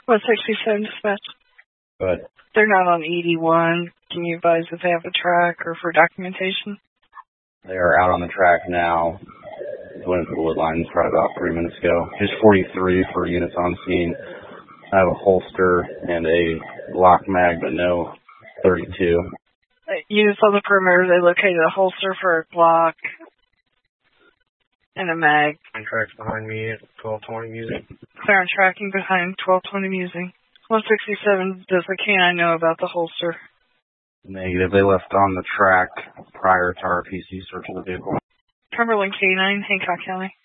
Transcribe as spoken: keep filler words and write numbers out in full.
one sixty-seven dispatch. But they're not on E D one. Can you advise if they have a track or for documentation? They are out on the track now. Went into the wood lines probably about three minutes ago. Just forty-three for units on scene. I have a holster and a Glock mag, but no thirty-two. Uh, units on the perimeter, they located a holster for a Glock and a mag. And tracks behind me at twelve twenty Music. Clear on tracking behind twelve twenty Music. one sixty-seven, does the canine know about the holster? Negative. They left on the track prior to our P C search of the vehicle. Cumberland Canine, Hancock County.